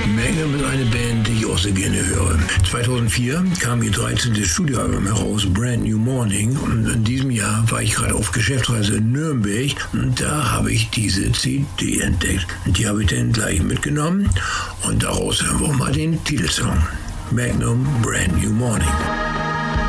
Magnum ist eine Band, die ich auch sehr gerne höre. 2004 kam ihr 13. Studioalbum heraus, Brand New Morning. Und in diesem Jahr war ich gerade auf Geschäftsreise in Nürnberg und da habe ich diese CD entdeckt. Und die habe ich dann gleich mitgenommen und daraus hören wir mal den Titelsong. Magnum, Brand New Morning.